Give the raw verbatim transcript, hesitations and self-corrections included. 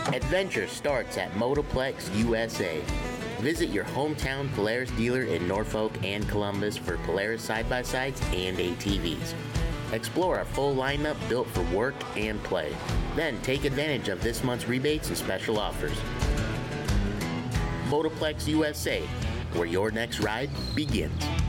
Adventure starts at Motoplex U S A. Visit your hometown Polaris dealer in Norfolk and Columbus for Polaris side-by-sides and A T Vs. Explore our full lineup built for work and play. Then take advantage of this month's rebates and special offers. Motoplex U S A, where your next ride begins.